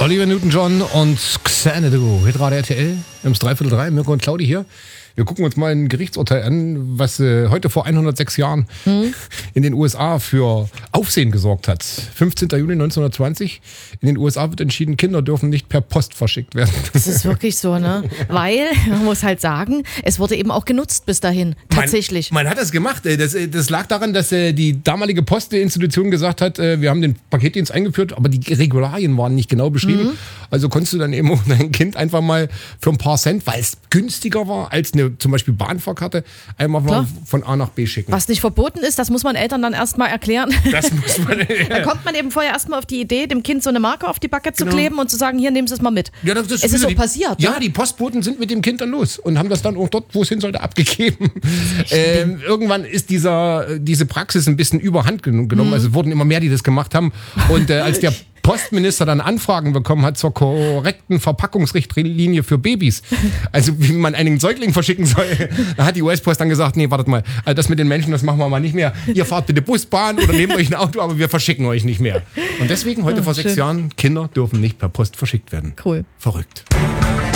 Olivia Newton-John und Xanadu, Hitradio RTL, im 3/3, Mirko und Claudi hier. Wir gucken uns mal ein Gerichtsurteil an, was heute vor 106 Jahren in den USA für Aufsehen gesorgt hat. 15. Juli 1920. In den USA wird entschieden, Kinder dürfen nicht per Post verschickt werden. Das ist wirklich so, ne? Weil, man muss halt sagen, es wurde eben auch genutzt bis dahin. Tatsächlich. Man hat das gemacht. Das lag daran, dass die damalige Postinstitution gesagt hat, wir haben den Paketdienst eingeführt, aber die Regularien waren nicht genau beschrieben. Also konntest du dann eben auch dein Kind einfach mal für ein paar Cent, weil es günstiger war als eine zum Beispiel Bahnfahrkarte, einmal mal von A nach B schicken. Was nicht verboten ist, das muss man Eltern dann erstmal erklären. Das muss man. Da kommt man eben vorher erstmal auf die Idee, dem Kind so eine Marke auf die Backe zu kleben und zu sagen, hier, nehmen Sie es mal mit. Ja, es ist so passiert. Ja, die Postboten sind mit dem Kind dann los und haben das dann auch dort, wo es hin sollte, abgegeben. Irgendwann ist diese Praxis ein bisschen überhand genommen. Also wurden immer mehr, die das gemacht haben. Und als der Postminister dann Anfragen bekommen hat zur korrekten Verpackungsrichtlinie für Babys, also wie man einen Säugling verschicken soll, da hat die US-Post dann gesagt, nee, wartet mal, also das mit den Menschen, das machen wir mal nicht mehr. Ihr fahrt bitte Busbahn oder nehmt euch ein Auto, aber wir verschicken euch nicht mehr. Und deswegen heute vor 6 Jahren, Kinder dürfen nicht per Post verschickt werden. Cool. Verrückt.